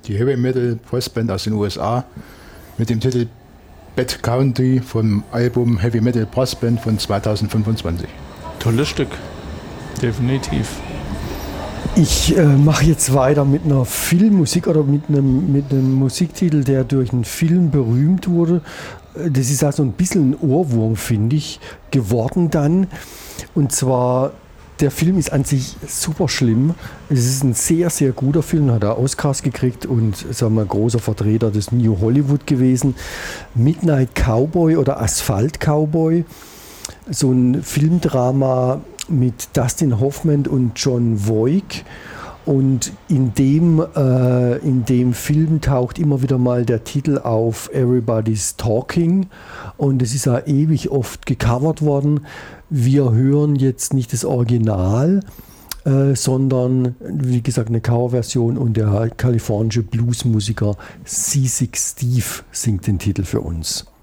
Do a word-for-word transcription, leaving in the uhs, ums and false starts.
die Heavy Metal Postband aus den U S A mit dem Titel Bad County vom Album Heavy Metal Postband von zweitausendfünfundzwanzig. Tolles Stück, definitiv. Ich äh, mache jetzt weiter mit einer Filmmusik oder mit einem, mit einem Musiktitel, der durch einen Film berühmt wurde. Das ist also ein bisschen ein Ohrwurm, finde ich, geworden dann. Und zwar, der Film ist an sich super schlimm. Es ist ein sehr, sehr guter Film, hat er Oscars gekriegt und sagen wir, ein großer Vertreter des New Hollywood gewesen. Midnight Cowboy oder Asphalt Cowboy, so ein Filmdrama mit Dustin Hoffman und John Voight. Und in dem, äh, in dem Film taucht immer wieder mal der Titel auf Everybody's Talking und es ist ja ewig oft gecovert worden. Wir hören jetzt nicht das Original, äh, sondern wie gesagt eine Coverversion und der kalifornische Bluesmusiker Seasick Steve singt den Titel für uns.